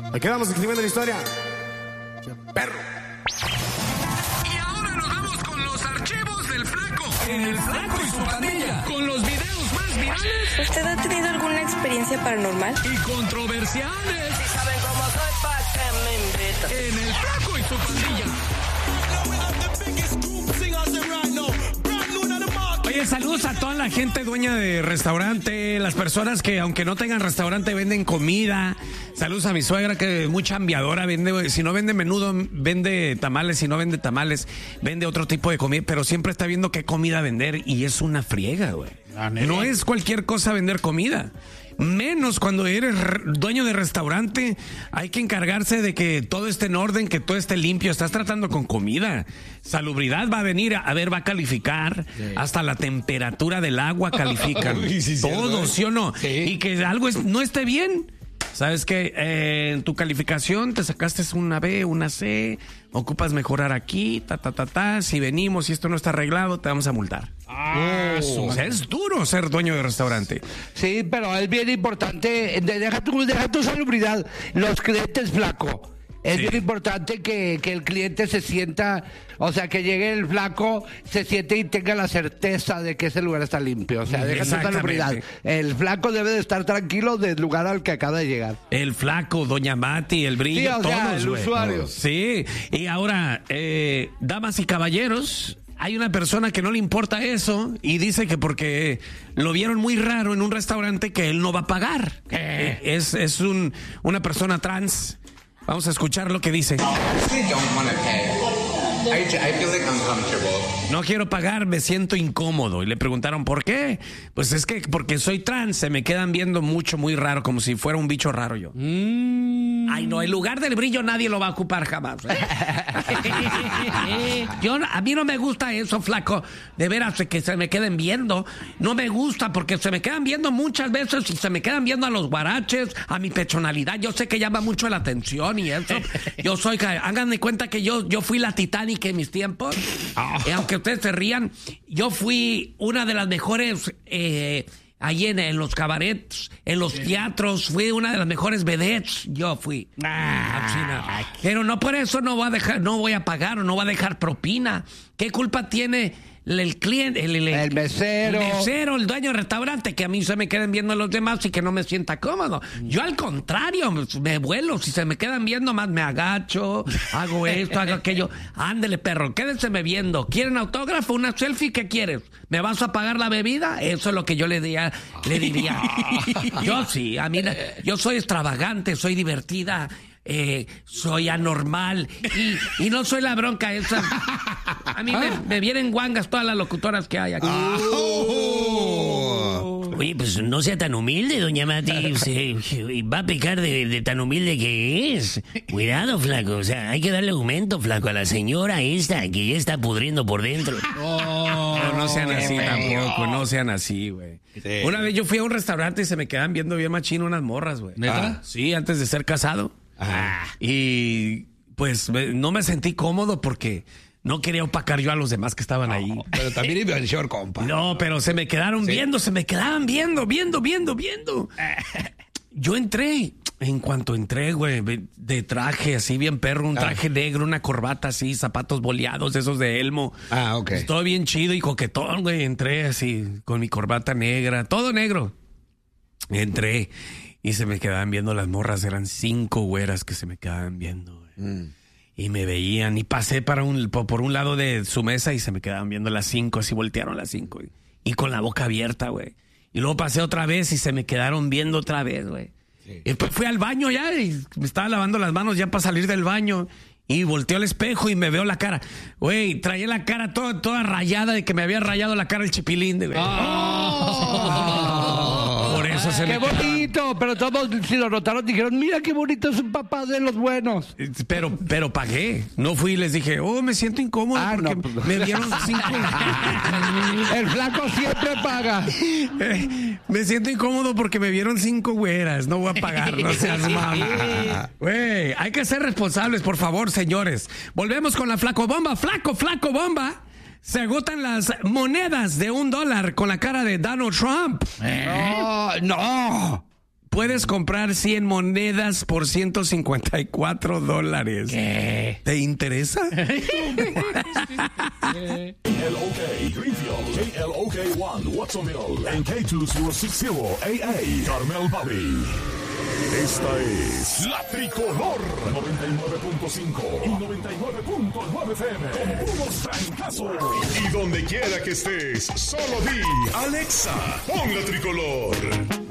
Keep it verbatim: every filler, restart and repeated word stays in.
Ahí quedamos escribiendo la historia. Perro. Y ahora nos vamos con los archivos del Flaco. En el Flaco y su pandilla. Con los videos más virales. ¿Usted ha tenido alguna experiencia paranormal? Y controversiales. Si saben cómo soy, pa' que me invitan. En el Flaco y su pandilla. Oye, saludos a toda la gente dueña de restaurante, las personas que aunque no tengan restaurante venden comida. Saludos a mi suegra que es muy chambeadora, vende, si no vende menudo, vende tamales, si no vende tamales, vende otro tipo de comida, pero siempre está viendo qué comida vender y es una friega, güey. No es cualquier cosa vender comida. Menos cuando eres dueño de restaurante, hay que encargarse de que todo esté en orden, que todo esté limpio. Estás tratando con comida. Salubridad va a venir, a ver, va a calificar. Sí. Hasta la temperatura del agua califican. Uy, sí, todo, ¿sí o no? Sí. Y que algo es, no esté bien. ¿Sabes qué? Eh, en tu calificación te sacaste una B, una C, ocupas mejorar aquí, ta, ta, ta, ta. Si venimos y esto no está arreglado, te vamos a multar. Ah, oh, o sea, es duro ser dueño de restaurante. Sí, pero es bien importante, deja tu, deja tu salubridad, los clientes, Flaco. Es sí. bien importante que, que el cliente se sienta, o sea, que llegue el Flaco, se siente y tenga la certeza de que ese lugar está limpio. O sea, deja tu salubridad. El Flaco debe de estar tranquilo del lugar al que acaba de llegar. El Flaco, Doña Mati, el Brillo, sí, o todos, sea, el wey. usuario. Sí, y ahora, eh, damas y caballeros, hay una persona que no le importa eso y dice que porque lo vieron muy raro en un restaurante que él no va a pagar. Eh. Es, es un, una persona trans. Vamos a escuchar lo que dice. No quiero pagar, me siento incómodo. Y le preguntaron, ¿por qué? Pues es que porque soy trans, se me quedan viendo mucho, muy raro, como si fuera un bicho raro yo. Mm. Ay, no, el lugar del Brillo nadie lo va a ocupar jamás. yo, a mí no me gusta eso, Flaco. De veras, que se me queden viendo. No me gusta porque se me quedan viendo muchas veces y se me quedan viendo a los guaraches, a mi personalidad. Yo sé que llama mucho la atención y eso. Yo soy, hagan de cuenta que yo, yo fui la Titanic en mis tiempos. Oh. Y aunque ustedes se rían, yo fui una de las mejores... Eh, Allí en, en los cabarets, en los teatros, fui una de las mejores vedettes. Yo fui. Ah, pero no por eso no voy a dejar, no voy a pagar o no voy a dejar propina. ¿Qué culpa tiene el cliente, el, el, el mesero, el mesero, el dueño del restaurante, que a mí se me queden viendo los demás y que no me sienta cómodo? Yo al contrario, me vuelo. Si se me quedan viendo más, me agacho, hago esto, hago aquello. Ándele, perro, quédenseme viendo. ¿Quieren autógrafo, una selfie? ¿Qué quieres? ¿Me vas a pagar la bebida? Eso es lo que yo le diría. Le diría. Yo sí, a mí, yo soy extravagante, soy divertida. Eh, soy anormal y, y no soy la bronca esa. A mí me, me vienen guangas todas las locutoras que hay aquí. Oh. Oye, pues no sea tan humilde, doña Mati. Se, va a pecar de, de tan humilde que es. Cuidado, Flaco. O sea, hay que darle aumento, Flaco, a la señora esta que ya está pudriendo por dentro. Oh, no, no sean así tampoco, no sean así, güey. Sí. Una vez yo fui a un restaurante y se me quedan viendo bien machino unas morras, güey. ¿Neta? Ah, sí, antes de ser casado. Ah, y pues no me sentí cómodo porque no quería opacar yo a los demás que estaban ahí. No, pero también inversión, compa. No, pero se me quedaron ¿Sí? viendo, se me quedaban viendo, viendo, viendo, viendo. Yo entré, en cuanto entré, güey, de traje así bien perro, un traje ah. negro, una corbata así, zapatos boleados, esos de Elmo. Ah, ok. Pues todo bien chido y coquetón, güey. Entré así, con mi corbata negra, todo negro. Entré. Y se me quedaban viendo las morras, eran cinco güeras que se me quedaban viendo. Mm. Y me veían, y pasé para un, por un lado de su mesa y se me quedaban viendo las cinco, así voltearon las cinco. Y, y con la boca abierta, güey. Y luego pasé otra vez y se me quedaron viendo otra vez, güey. Sí. Y después fui al baño ya y me estaba lavando las manos ya para salir del baño. Y volteo al espejo y me veo la cara. Güey, traía la cara toda, toda rayada de que me había rayado la cara el chipilín, güey. Oh. Por eso se ¡Qué me bonito! Quedaba. Pero todos, si lo notaron, dijeron, mira qué bonito es un papá de los buenos. Pero, pero pagué. No fui y les dije, oh, me siento incómodo ah, porque no, pues, me dieron cinco. El flaco siempre paga. Eh, me siento incómodo porque me vieron cinco güeras. No voy a pagar, no seas mamá. Güey, hay que ser responsables, por favor, señores. Volvemos con la flaco bomba. Flaco, flaco bomba. Se agotan las monedas de un dólar con la cara de Donald Trump. ¿Eh? No, no. puedes comprar cien monedas por ciento cincuenta y cuatro dólares. ¿Qué? ¿Te interesa? K L O K Greenfield, K L O K one Watsonville, en K dos mil sesenta A A Carmel Valley. Esta es La Tricolor noventa y nueve punto cinco y noventa y nueve punto nueve F M con puros francazos. Y donde quiera que estés, solo di Alexa, pon La Tricolor.